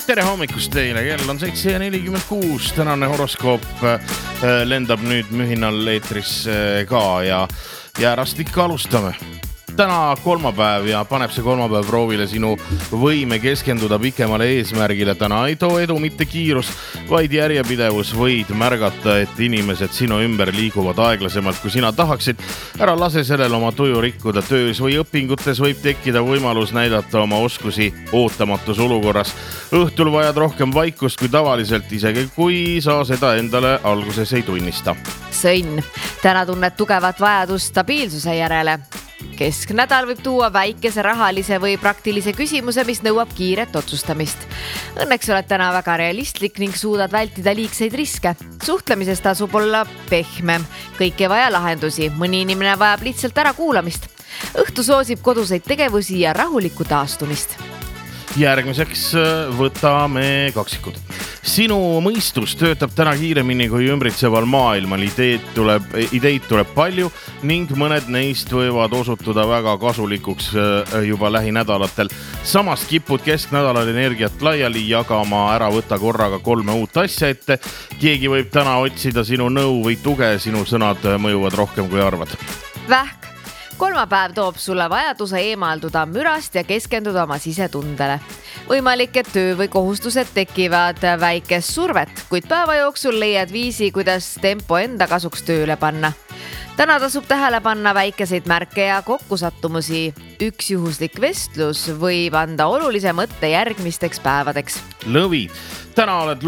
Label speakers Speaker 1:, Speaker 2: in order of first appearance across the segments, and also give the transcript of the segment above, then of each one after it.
Speaker 1: Tere hommikust teile, kell on 7:46, tänane horoskoop lendab nüüd mühinal eetris ka ja järastik alustame. Täna kolmapäev ja paneb see kolmapäev proovile sinu võime keskenduda pikemale eesmärgile. Täna ei too edu mitte kiirus, vaid järjepidevus. Võid märgata, et inimesed sinu ümber liiguvad aeglasemalt, kui sina tahaksid. Ära lase sellel oma tuju rikkuda. Töös või õpingutes võib tekkida võimalus näidata oma oskusi ootamatus olukorras. Õhtul vajad rohkem vaikust kui tavaliselt, isegi kui sa seda endale alguses ei tunnista.
Speaker 2: Sõnn, täna tunned tugevat vajadust stabiilsuse järele. Kesknädal võib tuua väikese rahalise või praktilise küsimuse, mis nõuab kiiret otsustamist. Õnneks oled täna väga realistlik ning suudad vältida liigseid riske. Suhtlemisest tasub olla pehmem. Kõik ei vaja lahendusi, mõni inimene vajab lihtsalt ära kuulamist. Õhtu soosib koduseid tegevusi ja rahulikku taastumist.
Speaker 1: Järgmiseks võtame kaksikud. Sinu mõistus töötab täna kiiremini kui ümbritseval maailmal. Ideid tuleb palju ning mõned neist võivad osutuda väga kasulikuks juba lähinädalatel. Samas kipud kesknädalal energiat laiali jagama, ära võtta korraga 3 uut asja ette. Keegi võib täna otsida sinu nõu või tuge, sinu sõnad mõjuvad rohkem kui arvad.
Speaker 2: Vähk. Kolmapäev toob sulle vajaduse eemalduda mürast ja keskenduda oma sisetundele. Võimalik, et töö või kohustused tekivad väikest survet, kuid päeva jooksul leiad viisi, kuidas tempo enda kasuks tööle panna. Täna tasub tähele panna väikeseid märke ja kokkusattumusi. Üks juhuslik vestlus võib anda olulise mõtte järgmisteks päevadeks.
Speaker 1: Lõvi, täna oled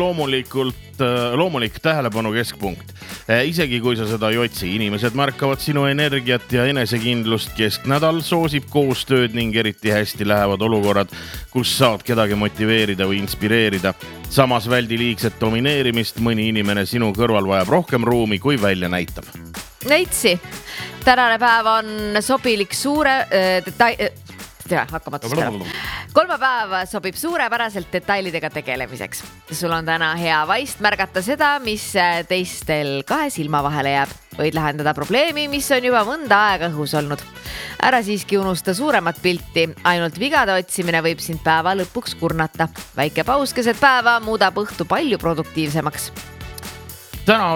Speaker 1: loomulik tähelepanu keskpunkt. Isegi kui sa seda ei otsi, inimesed märkavad sinu energiat ja enesekindlust. Kesknädal soosib koostööd ning eriti hästi lähevad olukorrad, kus saad kedagi motiveerida või inspireerida. Samas väldi liigset domineerimist, mõni inimene sinu kõrval vajab rohkem ruumi, kui välja näitab.
Speaker 2: Neitsi, tänane päev on sobilik Kolmapäev sobib suurepäraselt detailidega tegelemiseks. Sul on täna hea vaist märgata seda, mis teistel 2 silma vahele jääb. Võid lahendada probleemi, mis on juba mõnda aega õhus olnud. Ära siiski unusta suuremat pilti. Ainult vigade otsimine võib sind päeva lõpuks kurnata. Väike paus keset päeva muudab õhtu palju produktiivsemaks.
Speaker 1: Täna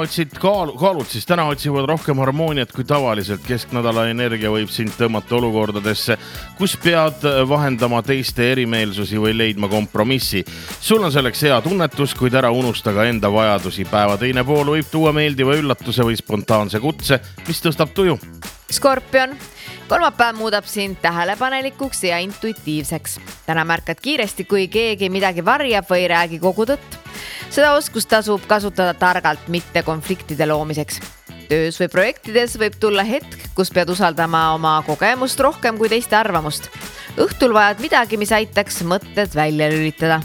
Speaker 1: otsivad rohkem harmooniat kui tavaliselt. Kesknädala energia võib sind tõmmata olukordadesse, kus pead vahendama teiste erimeelsusi või leidma kompromissi. Sul on selleks hea tunnetus, kuid ära unusta ka enda vajadusi. Päeva teine pool võib tuua meeldiva üllatuse või spontaanse kutse, mis tõstab tuju.
Speaker 2: Skorpion, kolmapäev muudab sind tähelepanelikuks ja intuitiivseks. Täna märkad kiiresti, kui keegi midagi varjab või räägi kogu tõtt. Seda oskust tasub kasutada targalt, mitte konfliktide loomiseks. Töös või projektides võib tulla hetk, kus pead usaldama oma kogemust rohkem kui teiste arvamust. Õhtul vajad midagi, mis aitaks mõtted välja lülitada.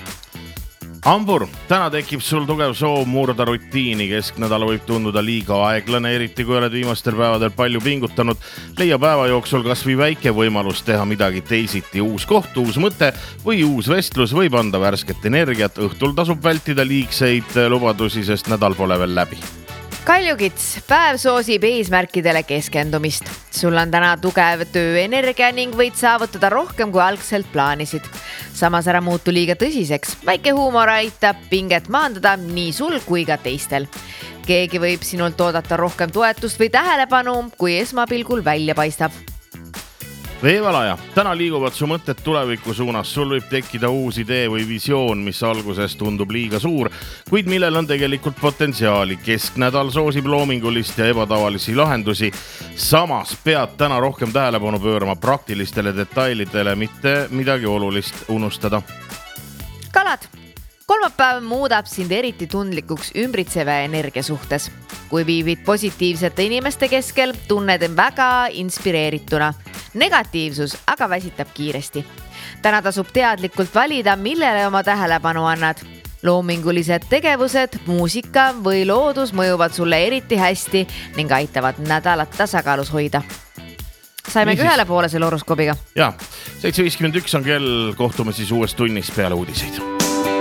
Speaker 1: Hambur, täna tekib sul tugev soov murda rutiini. Kesknädal võib tunduda liiga aeglane, eriti kui oled viimastel päevadel palju pingutanud. Leia päeva jooksul kas või väike võimalus teha midagi teisiti. Uus koht, uus mõte või uus vestlus võib anda värsket energiat. Õhtul tasub vältida liigseid lubadusi, sest nädal pole veel läbi.
Speaker 2: Kaljukits, päev soosib eesmärkidele keskendumist. Sul on täna tugev tööenergia ning võid saavutada rohkem kui algselt plaanisid. Samas ära muutu liiga tõsiseks. Väike huumor aitab pinget maandada nii sul kui ka teistel. Keegi võib sinult oodata rohkem toetust või tähelepanu, kui esmapilgul välja paistab.
Speaker 1: Veevalaja, täna liiguvad su mõtted tuleviku suunas. Sul võib tekkida uus idee või visioon, mis alguses tundub liiga suur, kuid millel on tegelikult potentsiaali. Kesknädal soosib loomingulist ja ebatavalisi lahendusi. Samas pead täna rohkem tähelepanu pöörama praktilistele detailidele, mitte midagi olulist unustada.
Speaker 2: Kalad, kolmapäev muudab sind eriti tundlikuks ümbritseva energia suhtes. Kui viibid positiivsete inimeste keskel, tunned väga inspireerituna. Negatiivsus aga väsitab kiiresti. Täna tasub teadlikult valida, millele oma tähelepanu annad. Loomingulised tegevused, muusika või loodus mõjuvad sulle eriti hästi ning aitavad nädalat tasakaalus hoida. Saime ühele poole selle horoskoobiga.
Speaker 1: Ja, 7:51 on kell, kohtume siis uues tunnis peale uudiseid.